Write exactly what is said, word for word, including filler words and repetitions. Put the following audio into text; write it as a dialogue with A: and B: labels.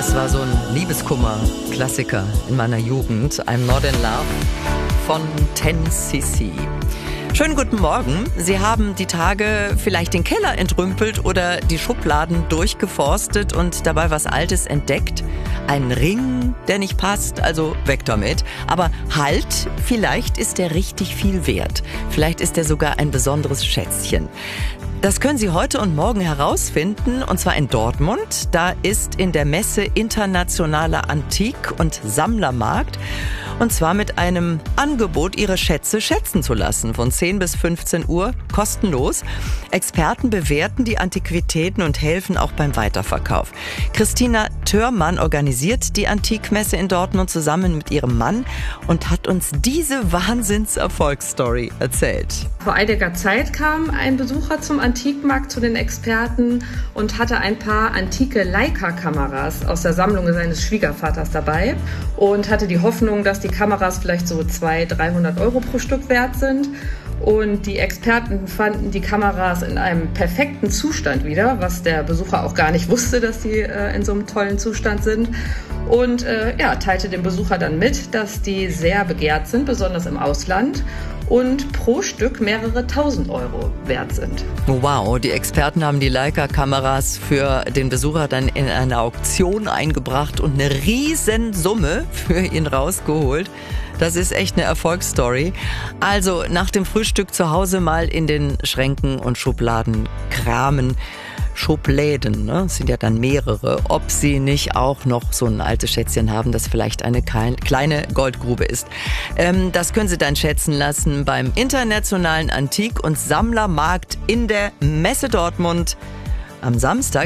A: Das war so ein Liebeskummer-Klassiker in meiner Jugend. I'm Not in Love von ten C C. Schönen guten Morgen. Sie haben die Tage vielleicht den Keller entrümpelt oder die Schubladen durchgeforstet und dabei was Altes entdeckt. Ein Ring, der nicht passt, also weg damit. Aber halt, vielleicht ist der richtig viel wert. Vielleicht ist der sogar ein besonderes Schätzchen. Das können Sie heute und morgen herausfinden, und zwar in Dortmund. Da ist in der Messe Internationaler Antik- und Sammlermarkt, und zwar mit einem Angebot, Ihre Schätze schätzen zu lassen, von zehn bis fünfzehn Uhr, kostenlos. Experten bewerten die Antiquitäten und helfen auch beim Weiterverkauf. Christina Thörmann organisiert die Antikmesse in Dortmund zusammen mit ihrem Mann und hat uns diese Wahnsinns-Erfolgsstory erzählt.
B: Vor einiger Zeit kam ein Besucher zum Antikmarkt zu den Experten und hatte ein paar antike Leica-Kameras aus der Sammlung seines Schwiegervaters dabei und hatte die Hoffnung, dass die Kameras vielleicht so zweihundert, dreihundert Euro pro Stück wert sind. Und die Experten fanden die Kameras in einem perfekten Zustand wieder, was der Besucher auch gar nicht wusste, dass sie äh, in so einem tollen Zustand sind. Und äh, ja, teilte dem Besucher dann mit, dass die sehr begehrt sind, besonders im Ausland, und pro Stück mehrere tausend Euro wert sind.
A: Wow, die Experten haben die Leica-Kameras für den Besucher dann in eine Auktion eingebracht und eine Riesensumme für ihn rausgeholt. Das ist echt eine Erfolgsstory. Also nach dem Frühstück zu Hause mal in den Schränken und Schubladen kramen. Schubläden, ne? Das sind ja dann mehrere, ob sie nicht auch noch so ein altes Schätzchen haben, das vielleicht eine kleine Goldgrube ist. Ähm, das können Sie dann schätzen lassen beim Internationalen Antik- und Sammlermarkt in der Messe Dortmund am Samstag.